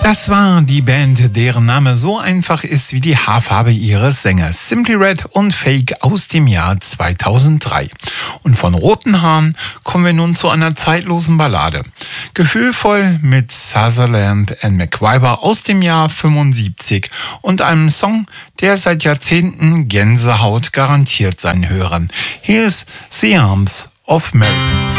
Das war die Band, deren Name so einfach ist wie die Haarfarbe ihres Sängers. Simply Red und Fake aus dem Jahr 2003. Und von Roten Haaren kommen wir nun zu einer zeitlosen Ballade. Gefühlvoll mit Sutherland and McIver aus dem Jahr 75 und einem Song, der seit Jahrzehnten Gänsehaut garantiert seinen Hörern. Hier ist The Arms of Mary.